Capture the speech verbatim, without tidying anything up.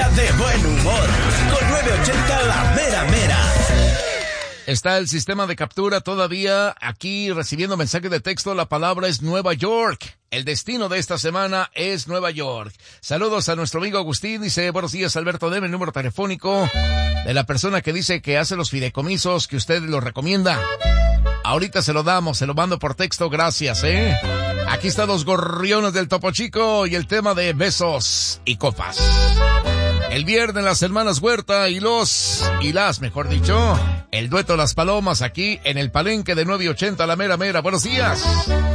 día de buen humor. Con nueve ochenta La Mera Mera. Está el sistema de captura todavía aquí recibiendo mensaje de texto. La palabra es Nueva York. El destino de esta semana es Nueva York. Saludos a nuestro amigo Agustín. Dice, buenos días, Alberto. Deme el número telefónico de la persona que dice que hace los fideicomisos que usted lo recomienda. Ahorita se lo damos, se lo mando por texto. Gracias, eh. Aquí están los gorriones del Topo Chico y el tema de besos y copas. El viernes las hermanas Huerta y los, y las, mejor dicho, el dueto Las Palomas aquí en el Palenque de nueve ochenta La Mera Mera. Buenos días.